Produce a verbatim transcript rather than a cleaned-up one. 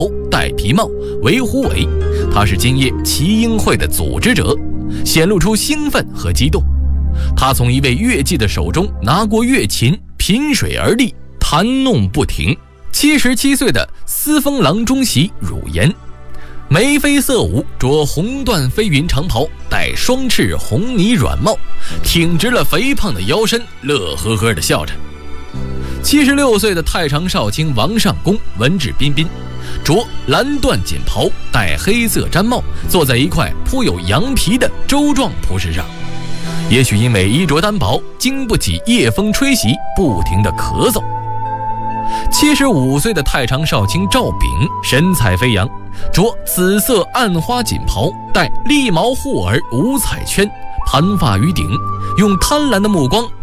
戴皮帽，为虎尾。他是今夜齐英会的组织者，显露出兴奋和激动。他从一位乐伎的手中拿过乐琴，品水而立，弹弄不停。七十七岁的司封郎中席汝言，眉飞色舞，着红缎飞云长袍，戴双翅红呢软帽，挺直了肥胖的腰身，乐呵呵地笑着。七十六岁的太常少卿王尚公文质彬彬，着蓝缎锦袍，戴黑色毡帽，坐在一块铺有羊皮的舟状铺石上。也许因为衣着单薄，经不起夜风吹袭，不停地咳嗽。七十五岁的太常少卿赵炳神采飞扬，着紫色暗花锦袍，戴利毛护耳五彩圈，盘发于顶，用贪婪的目光